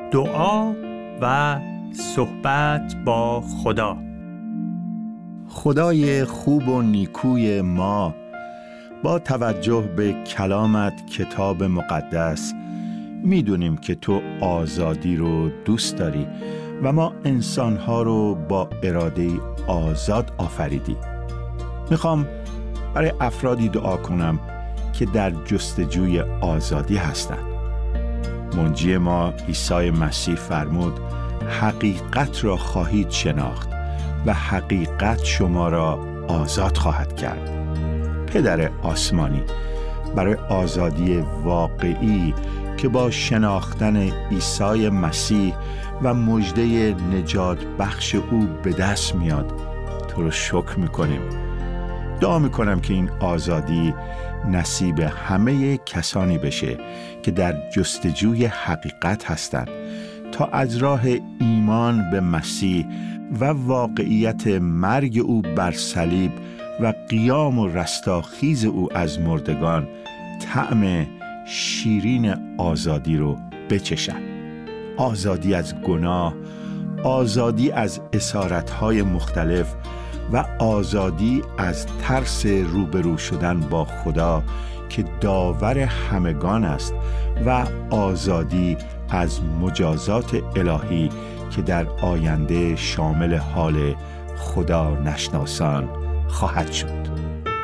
دعا و صحبت با خدا. خدای خوب و نیکوی ما، با توجه به کلامت کتاب مقدس میدونیم که تو آزادی رو دوست داری و ما انسانها رو با اراده آزاد آفریدی. میخوام برای افرادی دعا کنم که در جستجوی آزادی هستند. منجی ما عیسی مسیح فرمود حقیقت را خواهید شناخت و حقیقت شما را آزاد خواهد کرد. پدر آسمانی، برای آزادی واقعی که با شناختن عیسی مسیح و مژده نجات بخش او به دست میاد، تو رو شکر میکنیم. دعا میکنم که این آزادی نصیب همه کسانی بشه که در جستجوی حقیقت هستند، تا از راه ایمان به مسیح و واقعیت مرگ او بر صلیب و قیام و رستاخیز او از مردگان طعم شیرین آزادی رو بچشن. آزادی از گناه، آزادی از اسارت‌های مختلف و آزادی از ترس روبرو شدن با خدا که داور همگان است و آزادی از مجازات الهی که در آینده شامل حال خدا نشناسان خواهد شد.